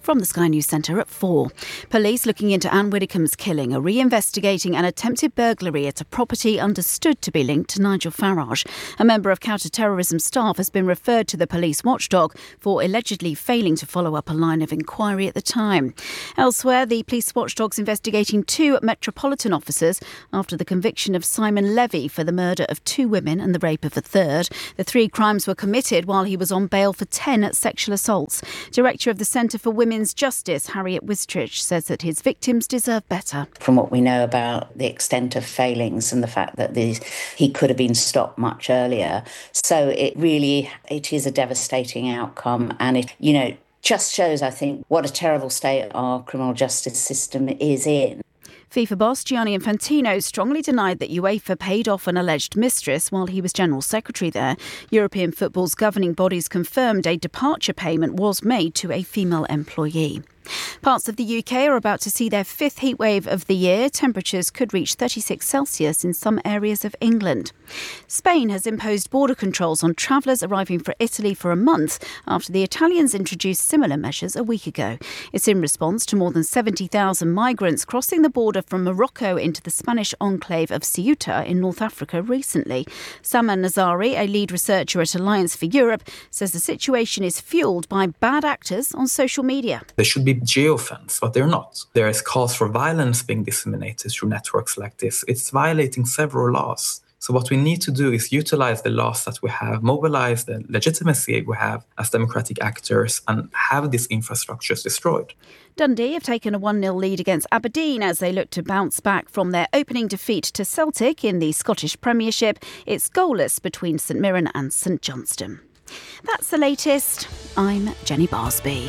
From the Sky News Centre at 4. Police looking into Anne Widdecombe's killing are re-investigating an attempted burglary at a property understood to be linked to Nigel Farage. A member of counter-terrorism staff has been referred to the police watchdog for allegedly failing to follow up a line of inquiry at the time. Elsewhere, the police watchdog's investigating 2 Metropolitan officers after the conviction of Simon Levy for the murder of 2 women and the rape of a third. The 3 crimes were committed while he was on bail for 10 sexual assaults. Director of the Centre for Women's Justice, Harriet Wistrich, says that his victims deserve better. From what we know about the extent of failings and the fact that he could have been stopped much earlier. So it is a devastating outcome, and it just shows, I think, what a terrible state our criminal justice system is in. FIFA boss Gianni Infantino strongly denied that UEFA paid off an alleged mistress while he was General Secretary there. European football's governing bodies confirmed a departure payment was made to a female employee. Parts of the UK are about to see their 5th heatwave of the year. Temperatures could reach 36 Celsius in some areas of England. Spain has imposed border controls on travellers arriving from Italy for a month after the Italians introduced similar measures a week ago. It's in response to more than 70,000 migrants crossing the border from Morocco into the Spanish enclave of Ceuta in North Africa recently. Saman Nazari, a lead researcher at Alliance for Europe, says the situation is fuelled by bad actors on social media. There should be geofence, but they're not. There is cause for violence being disseminated through networks like this. It's violating several laws. So what we need to do is utilize the laws that we have, mobilize the legitimacy we have as democratic actors, and have these infrastructures destroyed. Dundee have taken a 1-0 lead against Aberdeen as they look to bounce back from their opening defeat to Celtic in the Scottish Premiership. It's goalless between St Mirren and St Johnstone. That's the latest. I'm Jenny Barsby.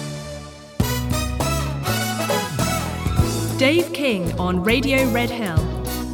Dave King on Radio Red Hill.